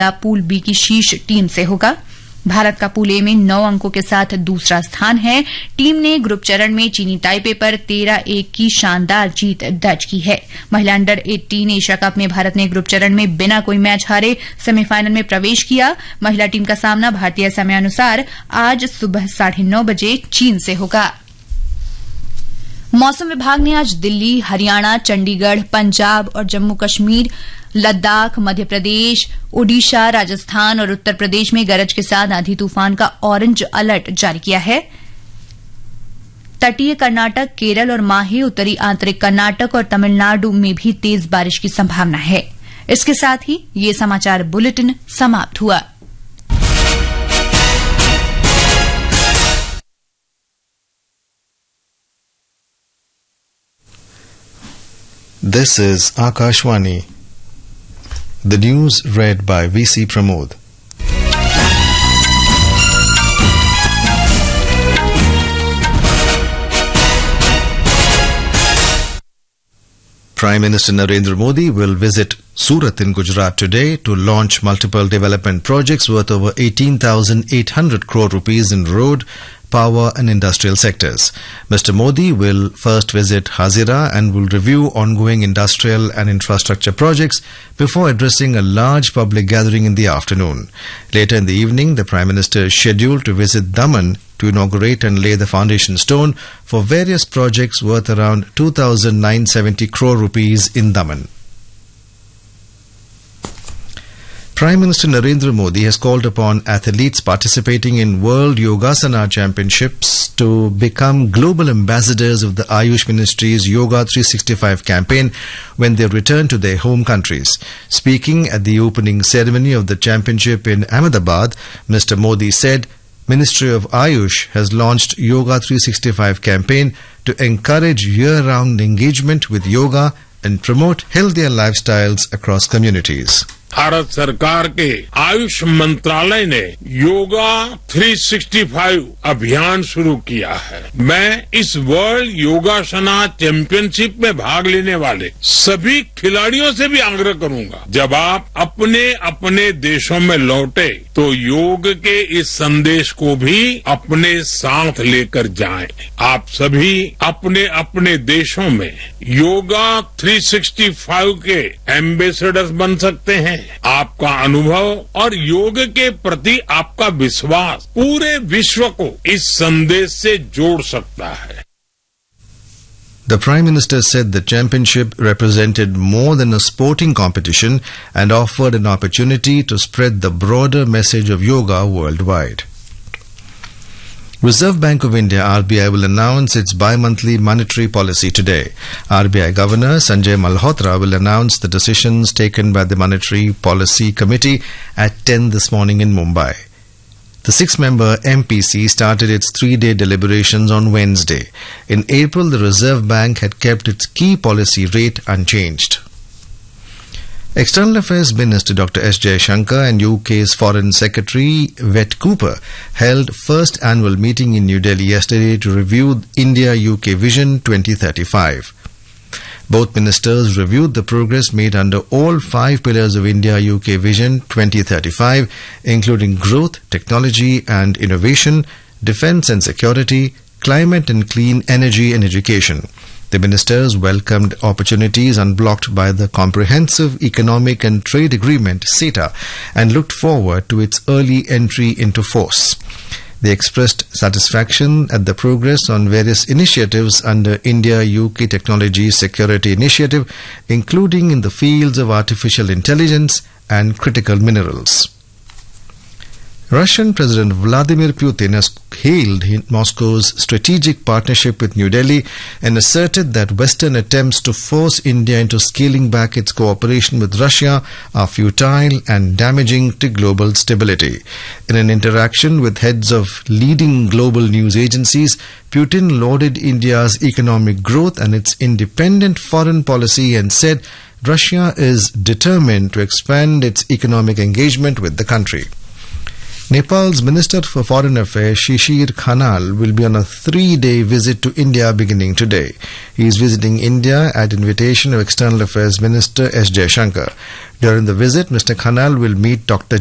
Pool B की शीर्ष team से होगा। भारत का पूल ए में 9 अंकों के साथ दूसरा स्थान है। टीम ने ग्रुप चरण में चीनी ताइपे पर 13-1 की शानदार जीत दर्ज की है। महिला अंडर 18 एशिया कप में भारत ने ग्रुप चरण में बिना कोई मैच हारे सेमीफाइनल में प्रवेश किया। महिला टीम का सामना भारतीय समयानुसार आज सुबह 9:30 बजे चीन से होगा। मौसम विभाग ने आज दिल्ली, हरियाणा, चंडीगढ़, पंजाब और जम्मू कश्मीर, लद्दाख, मध्य प्रदेश, ओडिशा, राजस्थान और उत्तर प्रदेश में गरज के साथ आंधी तूफान का ऑरेंज अलर्ट जारी किया है। तटीय कर्नाटक, केरल और माहे, उत्तरी आंतरिक कर्नाटक और तमिलनाडु में भी तेज बारिश की संभावना है। इसके साथ ही ये समाचार बुलेटिन समाप्त हुआ। This is Akashwani. The news read by VC Pramod. Prime Minister Narendra Modi will visit Surat in Gujarat today to launch multiple development projects worth over 18,800 crore rupees in road, power and industrial sectors. Mr. Modi will first visit Hazira and will review ongoing industrial and infrastructure projects before addressing a large public gathering in the afternoon. Later in the evening, the Prime Minister is scheduled to visit Daman to inaugurate and lay the foundation stone for various projects worth around 2,970 crore rupees in Daman. Prime Minister Narendra Modi has called upon athletes participating in World Yogasana Championships to become global ambassadors of the Ayush Ministry's Yoga 365 campaign when they return to their home countries. Speaking at the opening ceremony of the championship in Ahmedabad, Mr. Modi said, Ministry of Ayush has launched Yoga 365 campaign to encourage year-round engagement with yoga and promote healthier lifestyles across communities. Bharat सरकार के आयुष मंत्रालय ने योगा 365 अभियान शुरू किया है। मैं इस वर्ल्ड योगासना चैंपियनशिप में भाग लेने वाले सभी खिलाड़ियों से भी आग्रह करूंगा, जब आप अपने अपने देशों में लौटे तो योग के इस संदेश को भी अपने साथ लेकर जाएं। आप सभी अपने अपने देशों में योगा 365 के एम्बेसडर्स बन सकते हैं। आपका अनुभव और योग के प्रति आपका विश्वास पूरे विश्व को इस संदेश से जोड़ सकता है। The Prime Minister said the championship represented more than a sporting competition and offered an opportunity to spread the broader message of yoga worldwide. Reserve Bank of India (RBI) will announce its bi-monthly monetary policy today. RBI Governor Sanjay Malhotra will announce the decisions taken by the Monetary Policy Committee at 10 this morning in Mumbai. The 6-member MPC started its 3-day deliberations on Wednesday. In April, the Reserve Bank had kept its key policy rate unchanged. External Affairs Minister Dr. S. Jaishankar and UK's Foreign Secretary Vet Cooper held first annual meeting in New Delhi yesterday to review India-UK Vision 2035. Both ministers reviewed the progress made under all 5 pillars of India-UK Vision 2035, including growth, technology and innovation, defence and security, climate and clean energy and education. The ministers welcomed opportunities unblocked by the Comprehensive Economic and Trade Agreement (CETA) and looked forward to its early entry into force. They expressed satisfaction at the progress on various initiatives under India-UK Technology Security Initiative, including in the fields of artificial intelligence and critical minerals. Russian President Vladimir Putin has hailed Moscow's strategic partnership with New Delhi and asserted that Western attempts to force India into scaling back its cooperation with Russia are futile and damaging to global stability. In an interaction with heads of leading global news agencies, Putin lauded India's economic growth and its independent foreign policy and said Russia is determined to expand its economic engagement with the country. Nepal's Minister for Foreign Affairs Shishir Khanal will be on a 3-day visit to India beginning today. He is visiting India at invitation of External Affairs Minister S. Jaishankar. During the visit, Mr. Khanal will meet Dr.